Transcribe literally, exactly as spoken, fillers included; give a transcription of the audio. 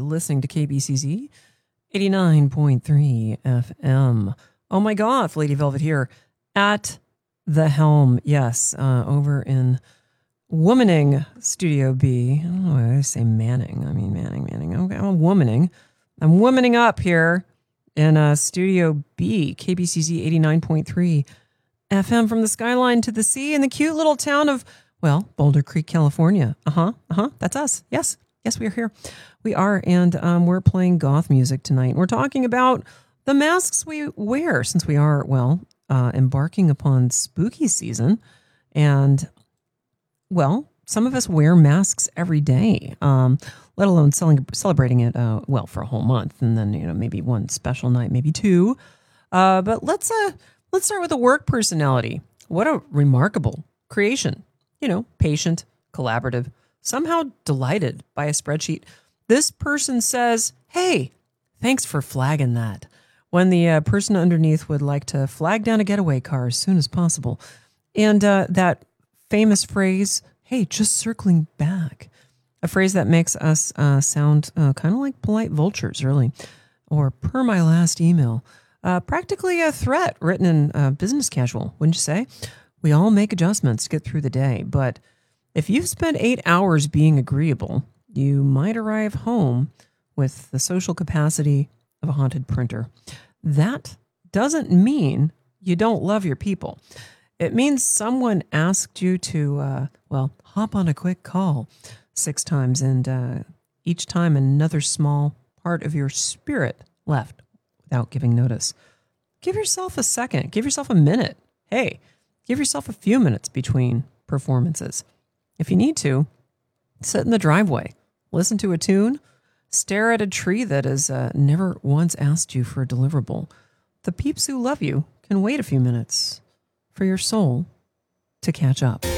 listening to K B C Z eighty-nine point three F M. Oh my God, Lady Velvet here at the helm. Yes, uh, over in Womaning Studio B. I don't know why I say Manning. I mean Manning, Manning. Okay, I'm womaning. I'm womaning up here in uh, Studio B, K B C Z eighty-nine point three F M, from the skyline to the sea in the cute little town of, well, Boulder Creek, California. Uh-huh, uh-huh, that's us. Yes, yes, we are here. We are, and um, we're playing goth music tonight. We're talking about the masks we wear since we are, well, uh, embarking upon spooky season. And, well, some of us wear masks every day, um, let alone selling, celebrating it, uh, well, for a whole month. And then, you know, maybe one special night, maybe two. Uh, but let's uh, let's start with a work personality. What a remarkable creation. You know, patient, collaborative, somehow delighted by a spreadsheet. This person says, hey, thanks for flagging that, when the uh, person underneath would like to flag down a getaway car as soon as possible. And uh, that famous phrase, hey, just circling back, a phrase that makes us uh, sound uh, kind of like polite vultures, really, or per my last email, uh, practically a threat written in uh, business casual, wouldn't you say? We all make adjustments to get through the day, but if you've spent eight hours being agreeable, you might arrive home with the social capacity of a haunted printer. That doesn't mean you don't love your people. It means someone asked you to, uh, well, hop on a quick call six times, and uh, each time another small part of your spirit left without giving notice. Give yourself a second. Give yourself a minute. Hey, give yourself a few minutes between performances. If you need to, sit in the driveway, listen to a tune, stare at a tree that has uh, never once asked you for a deliverable. The peeps who love you can wait a few minutes for your soul to catch up.